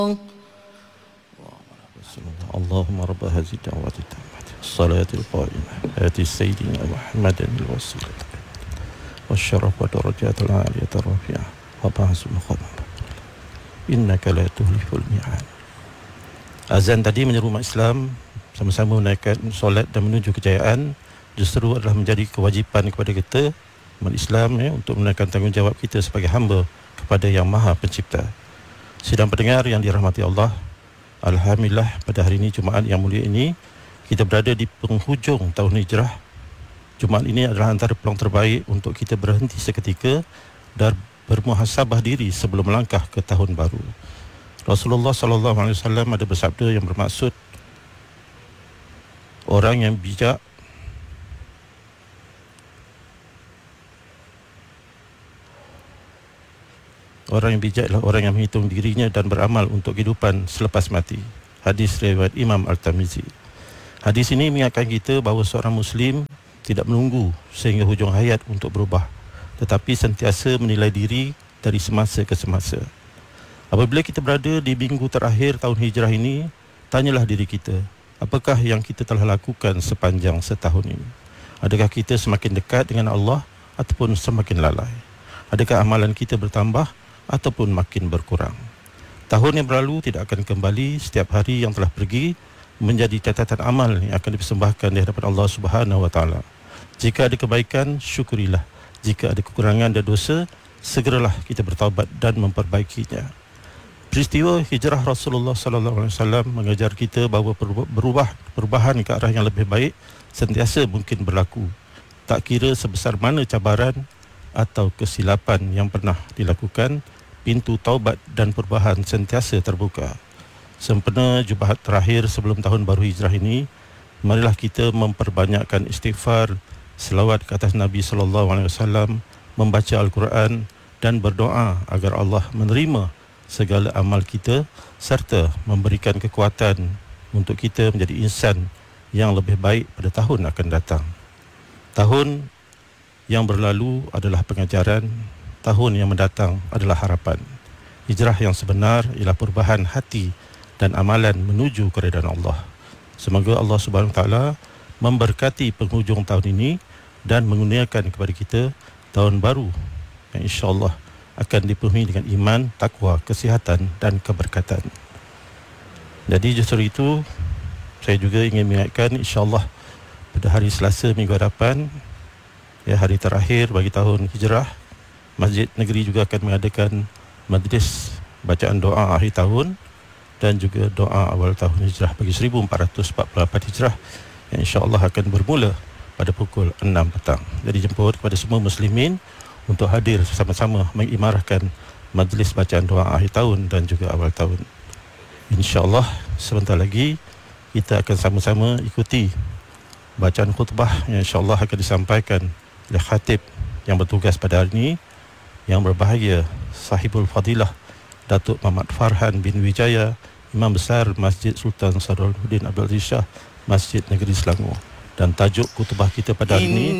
اللهم رب هذه الدعوة التامة الصلاة القائمة آتي سيدنا محمدا الوسيلة والشرف والدرجات العالية الرفيعة وبعث المقام إنك لا تخلف الميعاد. Azan tadi menyeru umat Islam sama-sama menaikkan solat dan menuju kejayaan justru adalah menjadi kewajipan kepada kita umat Islam untuk menaikkan tanggungjawab kita sebagai hamba kepada Yang Maha Pencipta. Sidang pendengar yang dirahmati Allah, alhamdulillah pada hari ini, Jumaat yang mulia ini, kita berada di penghujung tahun hijrah. Jumaat ini adalah antara peluang terbaik untuk kita berhenti seketika dan bermuhasabah diri sebelum melangkah ke tahun baru. Rasulullah SAW ada bersabda yang bermaksud orang yang bijak adalah orang yang menghitung dirinya dan beramal untuk kehidupan selepas mati. Hadis riwayat Imam Al-Tirmizi. Hadis ini mengingatkan kita bahawa seorang Muslim tidak menunggu sehingga hujung hayat untuk berubah, tetapi sentiasa menilai diri dari semasa ke semasa. Apabila kita berada di minggu terakhir tahun hijrah ini, tanyalah diri kita, apakah yang kita telah lakukan sepanjang setahun ini? Adakah kita semakin dekat dengan Allah ataupun semakin lalai? Adakah amalan kita bertambah ataupun makin berkurang? Tahun yang berlalu tidak akan kembali. Setiap hari yang telah pergi menjadi catatan amal yang akan dipersembahkan di hadapan Allah Subhanahu Wa Taala. Jika ada kebaikan, syukurilah. Jika ada kekurangan dan dosa, segeralah kita bertaubat dan memperbaikinya. Peristiwa hijrah Rasulullah SAW mengajar kita bahawa perubahan ke arah yang lebih baik sentiasa mungkin berlaku, tak kira sebesar mana cabaran atau kesilapan yang pernah dilakukan. Pintu taubat dan perubahan sentiasa terbuka. Sempena Jumaat terakhir sebelum tahun baru hijrah ini, marilah kita memperbanyakkan istighfar, selawat ke atas Nabi SAW, membaca Al-Quran dan berdoa agar Allah menerima segala amal kita serta memberikan kekuatan untuk kita menjadi insan yang lebih baik pada tahun akan datang. Tahun yang berlalu adalah pengajaran, tahun yang mendatang adalah harapan. Hijrah yang sebenar ialah perubahan hati dan amalan menuju keridaan Allah. Semoga Allah Subhanahu Wa Taala memberkati penghujung tahun ini dan mengurniakan kepada kita tahun baru yang insya-Allah akan dipenuhi dengan iman, takwa, kesihatan dan keberkatan. Jadi justru itu saya juga ingin mengingatkan, insya-Allah pada hari Selasa minggu hadapan, hari terakhir bagi tahun hijrah, Masjid Negeri juga akan mengadakan majlis bacaan doa akhir tahun dan juga doa awal tahun hijrah bagi 1444 hijrah yang insya-Allah akan bermula pada pukul 6 petang. Jadi jemput kepada semua muslimin untuk hadir sama-sama mengimarahkan majlis bacaan doa akhir tahun dan juga awal tahun. InsyaAllah sebentar lagi kita akan sama-sama ikuti bacaan khutbah yang insyaAllah akan disampaikan oleh khatib yang bertugas pada hari ini, yang berbahagia Sahibul Fadilah Datuk Muhammad Farhan bin Wijaya, Imam Besar Masjid Sultan Sadaruddin Abdul Aziz Shah, Masjid Negeri Selangor. Dan tajuk khutbah kita pada hari ini